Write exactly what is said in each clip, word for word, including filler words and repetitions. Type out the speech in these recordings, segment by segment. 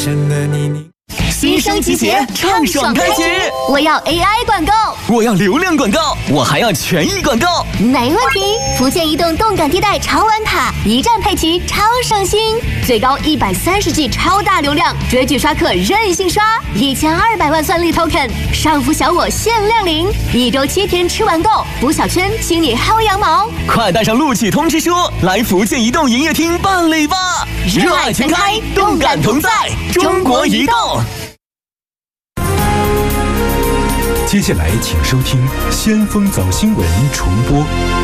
深的你你。 新生集结，畅爽开局！我要 A I 广告， 我要流量广告，我还要权益广告。 没问题！福建移动动感地带超玩卡，一站配齐，超省心，最高一百三十 G 超大流量，追剧刷客任性刷，一千二百万算力 token， 上浮小我限量领，一周七天吃完购，补小圈，请你薅羊毛。 快带上录取通知书，来福建移动营业厅办理吧！热爱全开，动感同在，中国移动。 接下来，请收听《先锋早新闻》重播。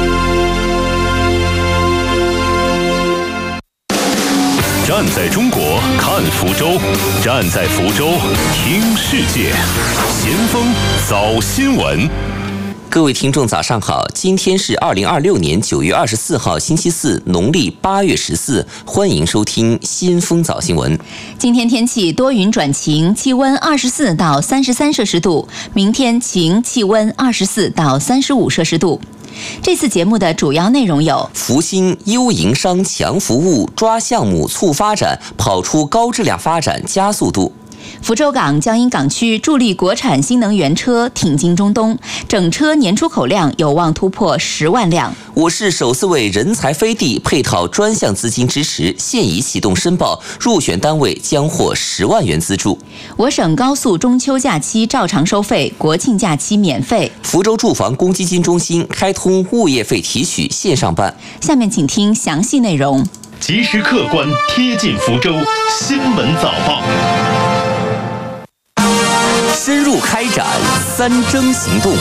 站在中国，看福州；站在福州，听世界。先锋早新闻。 各位听众，早上好！今天是二零二六年九月二十四号，星期四，农历八月十四。欢迎收听先锋早新闻。 今天天气多云转晴，气温二十四到三十三摄氏度。明天晴，气温二十四到三十五摄氏度。这次节目的主要内容有： 福星优营商强服务，抓项目促发展，跑出高质量发展加速度。 福州港江阴港区助力国产新能源车挺进中东，整车年出口量有望突破十万辆。 我市首次为人才飞地配套专项资金支持，现已启动申报，入选单位将获十万元资助。 我省高速中秋假期照常收费，国庆假期免费。 福州住房公积金中心开通物业费提取线上办。 下面请听详细内容。 及时客观贴近福州新闻早报。 深入开展三征行动，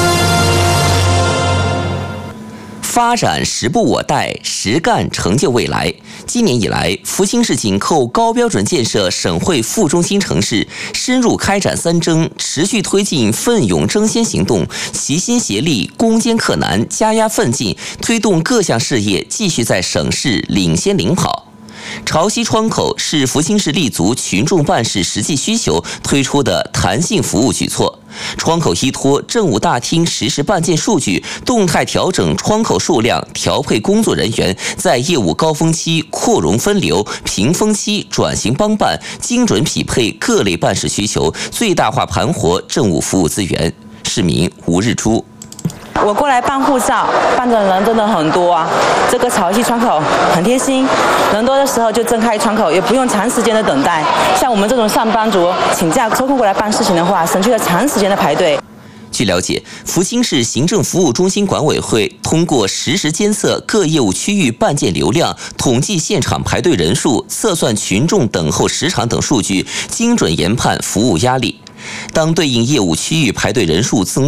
发展时不我待，实干成就未来。今年以来，福清市紧扣高标准建设省会副中心城市，深入开展三征，持续推进奋勇争先行动，齐心协力，攻坚克难，加压奋进，推动各项事业继续在省市领先领跑。潮汐窗口是福清市立足群众办事实际需求推出的弹性服务举措。窗口依托政务大厅实时办件数据，动态调整窗口数量，调配工作人员，在业务高峰期扩容分流，平峰期转型帮办，精准匹配各类办事需求，最大化盘活政务服务资源。市民吴日珠。 我过来办护照，办的人真的很多啊。这个潮汐窗口很贴心，人多的时候就睁开窗口，也不用长时间的等待。像我们这种上班族请假抽空过来办事情的话，省去了长时间的排队。 据了解，福清市行政服务中心管委会通过实时监测各业务区域办件流量、统计现场排队人数、测算群众等候时长等数据，精准研判服务压力。当对应业务区域排队人数增